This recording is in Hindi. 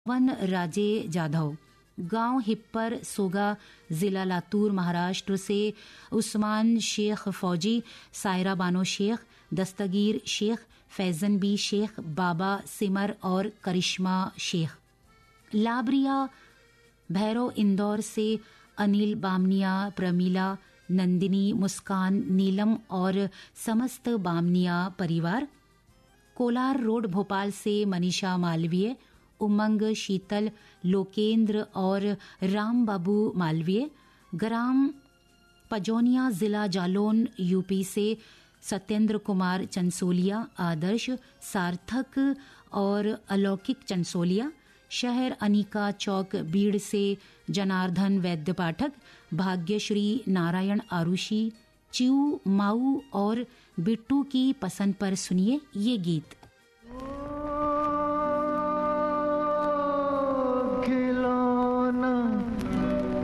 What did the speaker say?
वन राजे जाधव। गांव हिप्पर सोगा, जिला लातूर, महाराष्ट्र से उस्मान शेख फौजी, सायरा बानो शेख, दस्तगीर शेख, फैजन बी शेख, बाबा सिमर और करिश्मा शेख। लाबरिया भैरव इंदौर से अनिल बामनिया, प्रमीला, नंदिनी, मुस्कान, नीलम और समस्त बामनिया परिवार। कोलार रोड भोपाल से मनीषा मालवीय, उमंग, शीतल, लोकेंद्र और राम बाबू मालवीय। ग्राम पजौनिया, जिला जालौन, यूपी से सत्येंद्र कुमार चंसोलिया, आदर्श, सार्थक और अलौकिक चंसोलिया। शहर अनिका चौक, बीड़ से जनार्दन वैद्य पाठक, भाग्यश्री, नारायण आरुषि, चिऊ, माऊ और बिट्टू की पसंद पर सुनिए ये गीत।